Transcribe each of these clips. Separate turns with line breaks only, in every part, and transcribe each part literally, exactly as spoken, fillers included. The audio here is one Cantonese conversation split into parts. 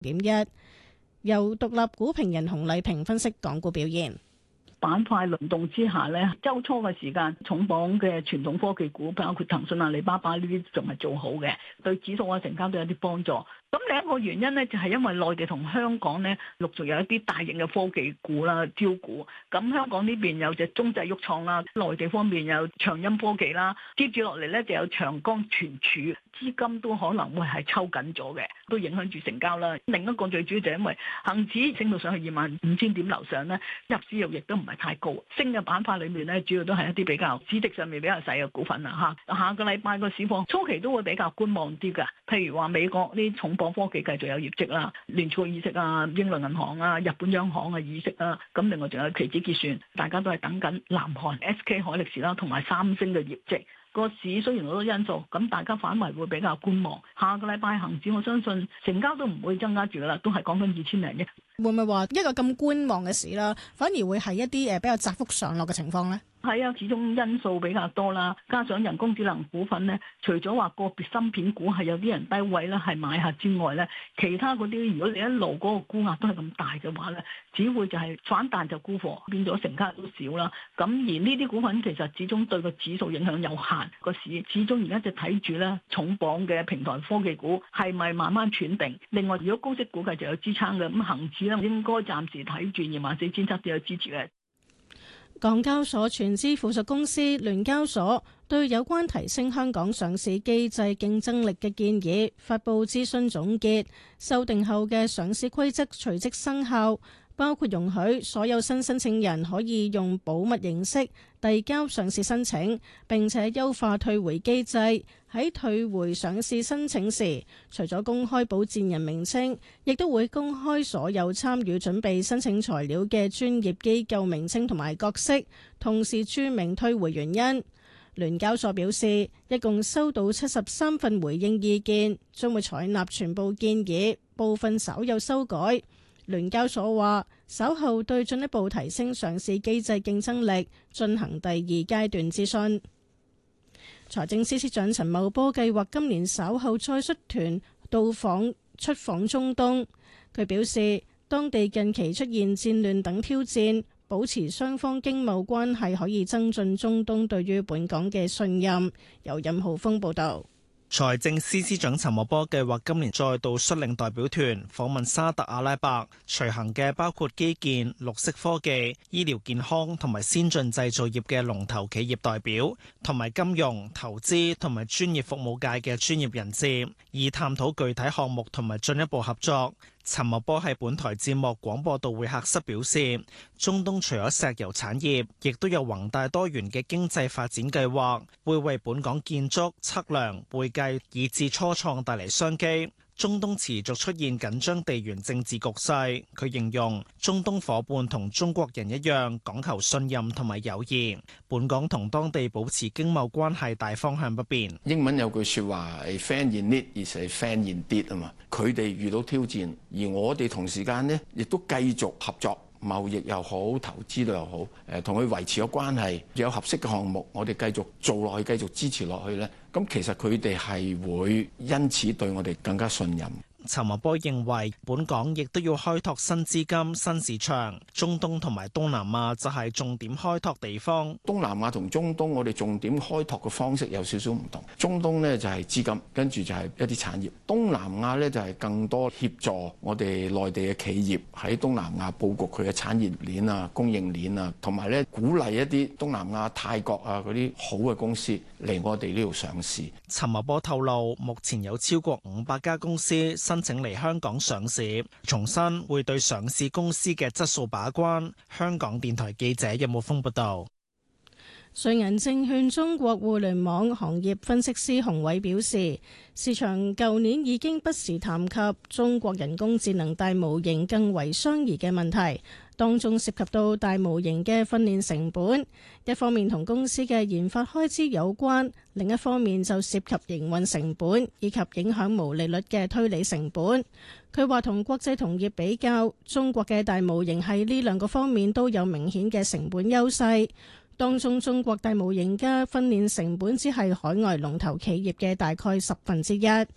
點一。由獨立股評人洪麗萍分析港股表現。
板塊輪動之下咧，週初嘅時間重磅嘅傳統科技股，包括騰訊、阿里巴巴呢啲，仲係做好嘅，對指數啊成交都有啲幫助。咁另一個原因咧，就係因為內地同香港咧陸續有一啲大型嘅科技股啦、招股。咁香港呢邊有隻中製旭創啦，內地方面有長鑫科技啦，接住落嚟咧就有長江存儲，資金都可能會係抽緊咗嘅，都影響住成交啦。另一個最主要就係因為恒指升到上去二萬五千點樓上咧，入市又亦都唔係太高，升嘅板塊裏面咧主要都係一啲比較市值上面比較細嘅股份啦嚇。下個禮拜個市況初期都會比較觀望啲㗎，譬如話美國啲重磅科技繼續有業績啦，聯儲議息啊、英倫銀行啊、日本央行嘅議息啊，咁另外仲有期指結算，大家都係等緊南韓 S K 海力士啦同埋三星嘅業績。個市雖然好多因素，咁大家反為會比較觀望。下個禮拜恒指我相信成交都唔會增加住噶啦，都係講緊二千零億。
會唔會話一個咁觀望嘅市啦，反而會係一啲誒比較窄幅上落嘅情況咧？
係啊，始終因素比較多啦，加上人工智能股份咧，除咗話個別芯片股係有啲人低位咧係買下之外咧，其他嗰啲如果你一路嗰個沽壓都係咁大嘅話咧，只會就係反彈就沽貨，變咗成交都少啦。咁而呢啲股份其實始終對個指數影響有限，個市始終而家就睇住咧重磅嘅平台科技股係咪慢慢喘定。另外，如果高息股繼續有支撐嘅，咁恒指咧應該暫時睇住二萬四千七都有支持嘅。
港交所全資附屬公司聯交所對有關提升香港上市機制競爭力嘅建議發布諮詢總結，修訂後嘅上市規則隨即生效，包括容許所有新申請人可以用保密形式遞交上市申請，並且優化退回機制。喺退回上市申請時，除咗公開保薦人名稱，亦都會公開所有參與準備申請材料嘅專業機構名稱同埋角色，同時注明退回原因。聯交所表示，一共收到七十三份回應意見，將會採納全部建議，部分稍有修改。聯交所話，稍後對進一步提升上市機制競爭力進行第二階段諮詢。財政司司長陳茂波計劃今年稍後再率團到訪出訪中東。佢表示，當地近期出現戰亂等挑戰，保持雙方經貿關係可以增進中東對於本港嘅信任。由任浩峰報導。
財政司司長陳茂波計劃今年再度率領代表團訪問沙特阿拉伯，隨行嘅包括基建、綠色科技、醫療健康同埋先進製造業嘅龍頭企業代表，同埋金融、投資同埋專業服務界嘅專業人士，以探討具體項目同埋進一步合作。陳茂波喺本台節目廣播道會客室表示，中東除咗石油產業，亦都有宏大多元嘅經濟發展計劃，會為本港建築、測量、會計以至初創帶嚟商機。中東持續出現緊張地緣政治局勢，佢形容中東夥伴同中國人一樣講求信任同埋友誼。本港同當地保持經貿關係大方向不變。
英文有句説話係 friend in need is a friend indeed啊嘛，佢哋遇到挑戰，而我哋同時間呢亦都繼續合作。貿易又好，投資都又好，誒同佢維持個關係，有合適嘅項目，我哋繼續做落去，繼續支持落去呢。咁其實佢哋係會因此對我哋更加信任。
陳茂波認為，本港亦都要開拓新資金、新市場，中東同埋東南亞就係重點開拓地方。
東南亞同中東，我哋重點開拓嘅方式有少少唔同。中東呢就係資金，跟住就係一啲產業。東南亞呢就係更多協助我哋內地嘅企業喺東南亞佈局佢嘅產業鏈啊、供應鏈啊，同埋咧鼓勵一啲東南亞、泰國啊嗰啲好嘅公司嚟我哋呢度上市。
陳茂波透露，目前有超過五百家公司申請嚟香港上市，重申會對上市公司嘅質素把關。香港電台記者任武峰報道。
瑞銀證券中國互聯網行業分析師洪偉表示，市場舊年已經不時談及中國人工智能大模型更為相宜嘅問題，當中涉及到大模型嘅訓練成本，一方面同公司嘅研發開支有關，另一方面就涉及營運成本以及影響毛利率嘅推理成本。佢話同國際同業比較，中國嘅大模型喺呢兩個方面都有明顯嘅成本優勢。當中中國大模型嘅訓練成本只係海外龍頭企業嘅大概十分之一。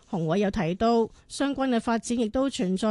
洪偉又提到，相關嘅發展亦都存在